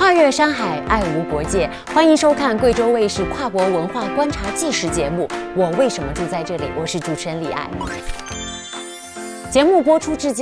跨越山海，爱无国界。欢迎收看贵州卫视跨国文化观察纪实节目《我为什么住在这里》，我是主持人李爱。节目播出至今